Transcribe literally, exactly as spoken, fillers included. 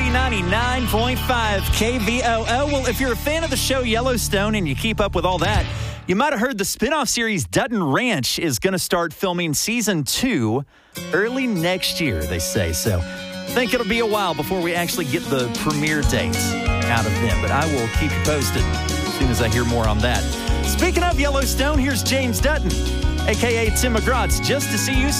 B ninety-nine point five K V O O. Well, if you're a fan of the show Yellowstone and you keep up with all that, you might have heard the spinoff series Dutton Ranch is going to start filming season two early next year, they say. So I think it'll be a while before we actually get the premiere dates out of them. But I will keep you posted as soon as I hear more on that. Speaking of Yellowstone, here's James Dutton, a k a. Tim McGraw. It's Just to See You